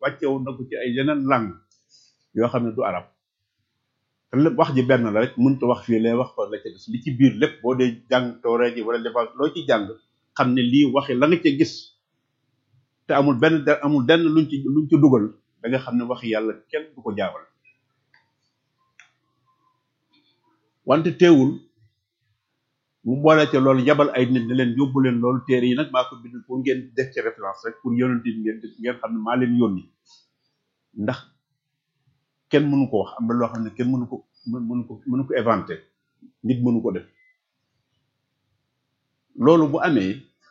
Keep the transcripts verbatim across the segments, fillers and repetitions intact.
wàccewu na ko ci ay yeneen langue yoo xam ne du arab te lépp wax ji benn la rek mënut a wax fii lay wax fa la ca des li ci biir lépp boo dee jàng tawreet ji wala defa loo ci jàng xam ne lii waxi la nga ca gis te amul benn amul benn luñ ci luñ ci dugal da nga xam ne waxi yàlla kenn du ko jaawal wante teewul mu boole ca loolu yabal ay nit ne leen yóbbu leen loolu téere yi nag maa ko bind pour ngeen def ci référence rek pour yonent yi ngeen ngeen xam ne maa leen yónni ndax kenn mënu ko wax am na loo xam ne kenn mënu ko mënu ko mënu ko inventé nit mënu ko def loolu bu amee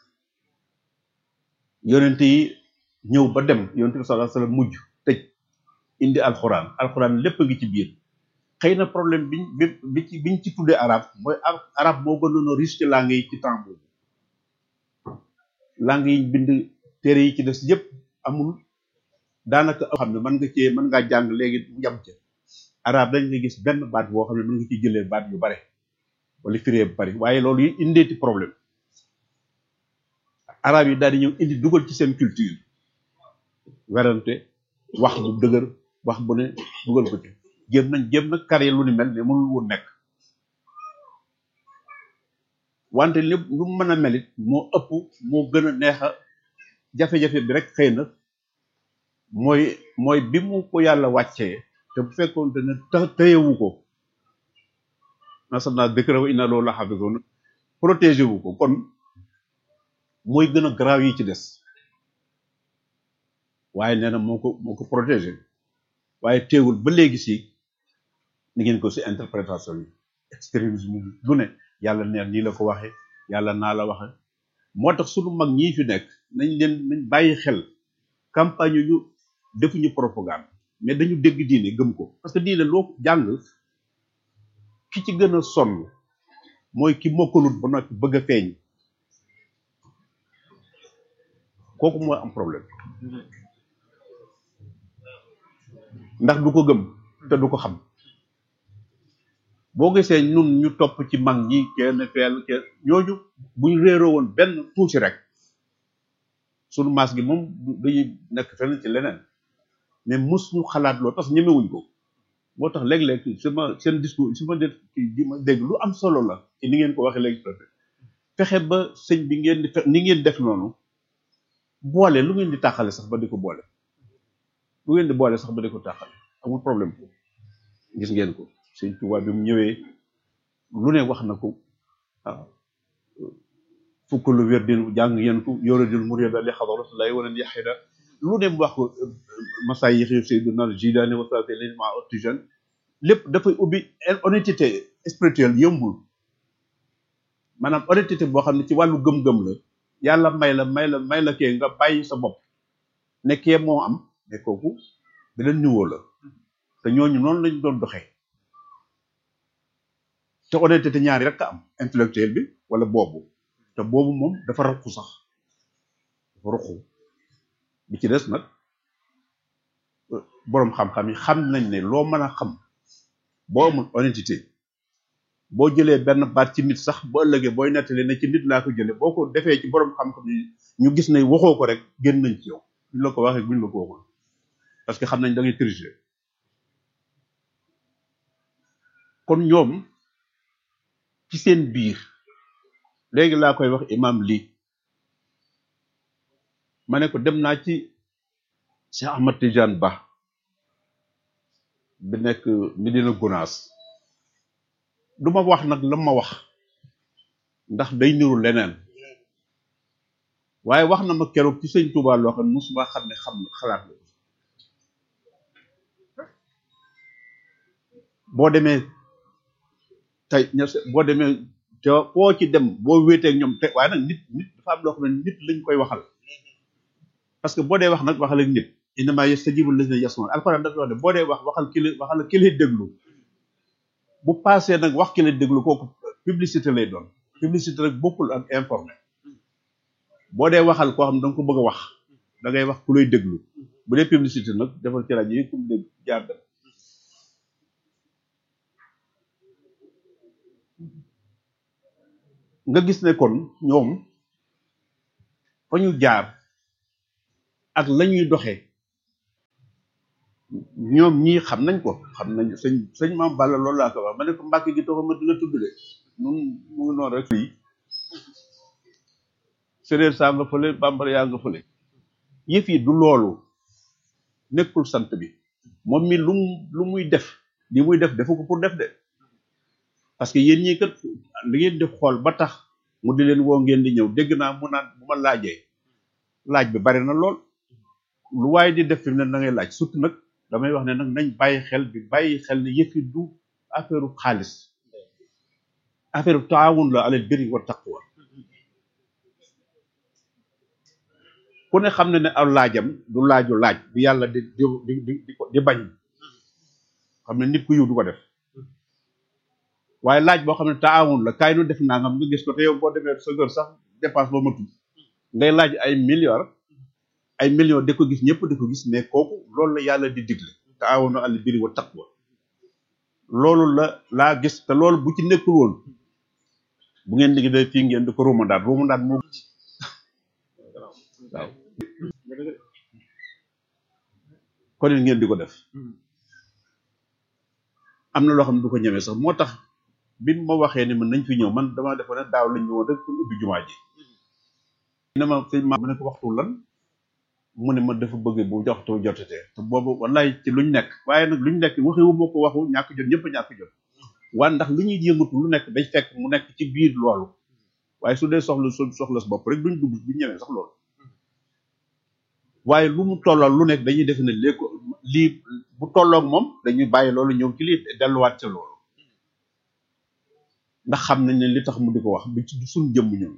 yonent yi ñëw ba dem yonent bi sallallahu alayhi wasallam mujj tëj indi alxuraan alxuraan lépp ngi ci biir xëy na problème biñ bi bi ci biñ ci tuddee arab mooy arab moo gënoon a riche ci langue yi ci temps boobu langue yi bind téere yi ci des yépp amul daanaka xam ne mën nga cee mën ngaa jàng léegi mu yam ca arab dañ nga gis benn baat boo xam ne mën nga ci jëlee baat yu bare wala firee bu bari waaye loolu yi indeeti problème arab yi daal di ñëw indi dugal ci seen culture werante wax bu dëgër wax bu ne dugal ko ci jéem nañ jéem na carré lu ni mel mais mënul woon nekk wante lépp lu mën a melit moo ëpp moo gën a neex a jafe-jafe bi rek xëy na mooy mooy bi mu ko yàlla wàccee te bu fekkoon te ne ta tëyewu ko nasanaa dëkkëra wa inna loolu la xafisoon protégé wu ko kon mooy gën a grave yi ci des waaye nee na moo ko moo ko protégé waaye teewul ba léegi si ni ngeen ko si interprétation yi extrémisme lu ne yàlla neen nii la ko waxe yàlla naa la waxe moo tax sunu mag ñii fi nekk nañ leen nañ bàyyi xel campagne yu defuñu propagande mais dañu dégg diine gëm ko parce que diine loo jàng ki ci gën a sonn mooy ki mokkalut ba noppi bëgg a feeñ kooku moo am problème ndax du ko gëm te du ko xam boo gisee ñun ñu topp ci mag ñi kenn feel kenn ñooñu buñ réeroo woon benn tuuti rek sunu maas gi moom dañuy nekk fenn ci leneen mais mus ñu xalaat loolu parce que ñemewuñ ko moo tax léeg-léeg sama seen discours su ma def di ma dégg lu am solo la ci ni ngeen ko waxee léegi fexe ba sëñ bi ngeen di ni ngeen def noonu boole lu ngeen di tàqale sax ba di ko boole lu ngeen di boole sax ba di ko tàqale amul problème ko gis ngeen ko sëñ Tuubaa bi mu ñëwee lu ne wax na ko waaw fukk lu wér din jàng ngeen ko yoradul murida li xadaratullahi walan yaxida lu ne mu wax ko masa yi xëy Seydina Jilaani wasate len ma otigen lépp dafay ubbi honnêteté spirituelle yëmbul maanaam honnêteté boo xam ne ci wàllu gëm-gëm la yàlla may la may la may la kee nga bàyyi sa bopp nekkee moo am ne kooku beneen niveau la te ñooñu noonu lañ doon doxee te honnêteté ñaari rek a am intellectuel bi wala boobu te boobu moom dafa ruqu sax dafa ruqu bi ci des nag boroom xam-xam yi xam nañ ne loo mën a xam boo amul honnêteté boo jëlee benn baat ci nit sax bu ëllëgee booy nettali ne ci nit laa ko jëlee boo ko defee ci boroom xam-xam yi ñu gis ne waxoo ko rek génn nañ ci yow buñ la ko waxee buñ la ko waxul parce que xam nañ da ngay tricher kon ñoom ci seen biir léegi laa koy wax imam lii ma ne ko dem naa ci Cheikh Ahmad Tidiane Ba bi nekk Medina Gounass du ma wax nag la ma wax ndax day niru leneen waaye wax na ma keroog ci sëñ Touba loo xam ne musuma xam ne xam xalaat la boo demee tey boo demee te foo ci dem boo wéetee ak ñoom te waaye nag nit nit dafa am loo xam ne nit lañ koy waxal parce que boo dee wax nag waxal ak nit innama yastajibu allazina yasmaun alquran dafa wax ne boo dee wax waxal ki la waxal ki lay déglu bu passé nag wax ki lay déglu kooku publicité lay doon publicité rek bokkul ak informé boo dee waxal koo xam ne da nga ko bëgg a wax da ngay wax ku lay déglu bu dee publicité nag defal ci rajo yi ku mu dégg jaar dem nga gis ne kon ñoom fa ñu jaar ak la ñuy doxee ñoom ñii xam nañ ko xam nañ sëñ sëñ Maam Balla loolu laa ko wax ma ne ko Mbàkke gi taxul ma di la tudd de nun mu ngi noonu rek fii séréer saa nga fële bambara yaa nga fële yëf yi du loolu nekkul sant bi moom mi lu mu lu muy def li muy def defu ko pour def de parce que yéen ñii kat li ngeen di xool ba tax mu di leen woo ngeen di ñëw dégg naa mu naan bu ma laajee laaj bi bari na lool lu waaye di def fi mu ne da ngay laaj surtout nag damay wax ne nag nañ bàyyi xel bi bàyyi xel ne yëf yi du affaire xaalis affaire taawun la alal birri wa taqwa ku ne xam ne ne aw laajam du laaju laaj bi yàlla di di di di di bañ xam ne nit ku yiw du ko def waaye laaj boo xam ne taawun la kaay nu def nangam nga gis ko te yow boo demee sa kër sax dépense boo matul ngay laaj ay milliards ay millions di ko gis ñëpp di ko gis mais kooku loolu la yàlla di digle taawunu alal birri wa taqwa loolu la laa gis te loolu bu ci nekkul woon bu ngeen liggéey fii ngeen di ko ruumandaat ruumandaat moo waaw kon it ngeen di ko def am na loo xam ne du ko ñemee sax moo tax bi ma waxee ni man nañ fi ñëw man dama defoon ne daaw lañ ñëwoon rek pour ubbi jumaa ji ne ma sëñ ma mu ne ko waxtu lan mu ne ma dafa bëgg bu joxtu jotatee te boobu wallaay ci luñ nekk waaye nag luñ nekk waxewu moo ko waxu ñàkk jot ñëpp ñàkk jot waaye ndax lu ñuy yëngatu lu nekk day fekk mu nekk ci biir loolu waaye su dee soxla soxla sa bopp rek duñ dugg duñ ñëwee sax loolu waaye lu mu tollal lu nekk dañuy def ne léegi ko lii bu tolloog moom dañuy bàyyi loolu ñëw ci lii delluwaat ca loolu ndax xam nañ ne li tax mu di ko wax du ci suñ jëmm ñun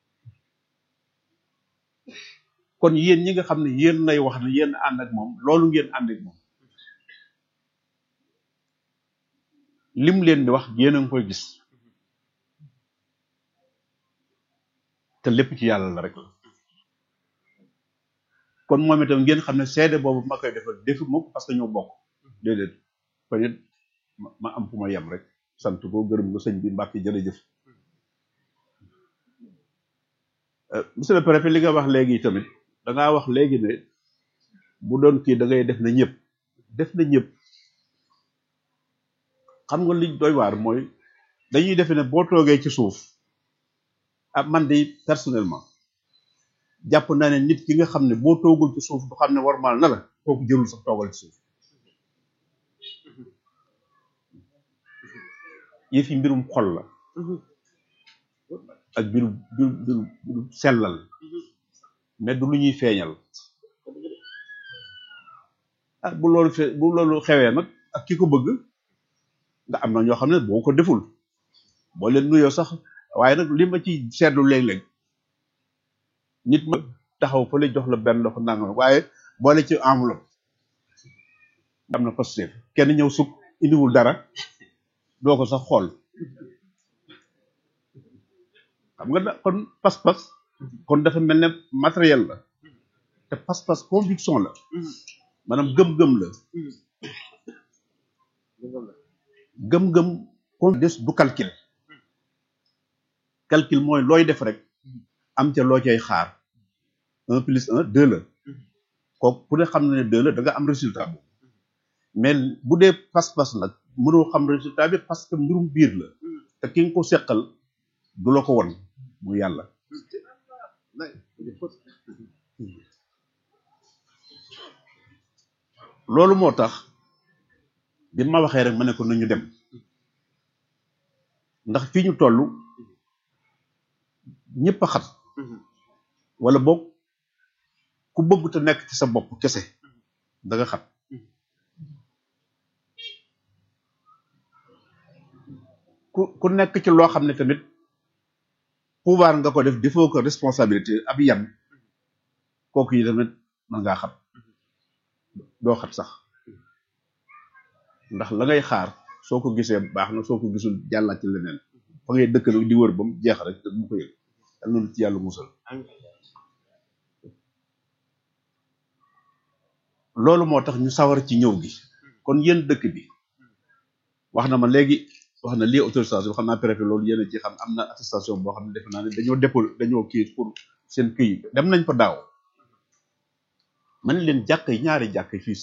kon yéen ñi nga xam ne yéen lay wax ne yéen ànd ak moom loolu ngeen ànd ak moom lim leen di wax yéen a ngi koy gis te lépp ci yàlla la rek la kon moom itam ngeen xam ne seede boobu ma koy defal defu ma ko parce que ñoo bokk déedéet peut être ma am fu ma yem rek sant ko gërëm ko sëñ bi Mbàkke jërëjëf monsieur le préfet li nga wax léegi tamit dangaa wax léegi ne bu doon kii da ngay def na ñëpp def na ñëpp xam nga li doy waar mooy dañuy defe ne boo toogee ci suuf ah man de personnellement jàpp naa ne nit ki nga xam ne boo toogul ci suuf du xam ne warmaal na la kooku jërul sax toogal ci suuf yëf yi mbirum xol la ak mbirum mbirum mbirum sellal mais du lu ñuy feeñal ah bu loolu fe bu loolu xewee nag ak ki ko bëgg nga am na ñoo xam ne boo ko deful boo leen nuyoo sax waaye nag li ma ci seetlu léeg-léeg nit ma taxaw fa la jox la benn loxo nangam waaye boole ci enveloppe am na positif kenn ñëw sukk indiwul dara doo ko sax xool xam nga da kon pas-pas kon dafa mel ne matériel la te pas-pas conviction la maanaam gëm-gëm la gëm-gëm kon des du calcul calcul mooy looy def rek am ca loo cay xaar un plus un deux la kooku ku ne xam na ne deux la da nga am résultat boobu mais bu dee pas-pas nag mënoo xam résultat bi parce que mbirum biir la te ki nga ko seqal du la ko won mu yàlla loolu moo tax bi ma waxee rek ma ne ko nañu dem ndax fii ñu toll ñëpp a xat wala boog ku bëgg te nekk ci sa bopp kese da nga xat ku ku nekk ci loo xam ne tamit pouvoir nga ko def defoo ko responsabilité ab yan kooku yi tamit man ngaa xat doo xat sax ndax la ngay xaar soo ko gisee baax na soo ko gisul jàllaat ci leneen fa ngay dëkk nag di wër ba mu jeex rek te mu ko yëg yal na ci yàlla musal loolu moo tax ñu sawar ci ñëw gi kon yéen dëkk bi wax na ma léegi wax na lii autorisation xam naa préfet loolu yéen a ci xam am na attestation boo xam ne defe naa ne dañoo dépol dañoo kii pour seen këyit dem nañ fa daaw man leen jàkk yi ñaari jàkk fii